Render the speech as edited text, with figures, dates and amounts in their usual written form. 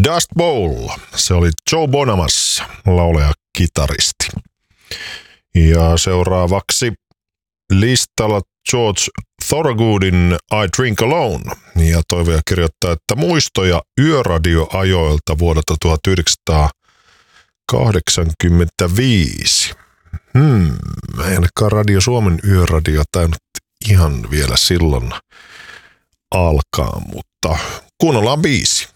Dust Bowl, se oli Joe Bonamassa, laulaja kitaristi. Ja seuraavaksi listalla George Thorogoodin I Drink Alone. Ja toivoja kirjoittaa, että muistoja yöradioajoilta vuodelta 1985. Ei ainakaan Radio Suomen yöradio tainnut ihan vielä silloin alkaa, mutta kuunnellaan biisi.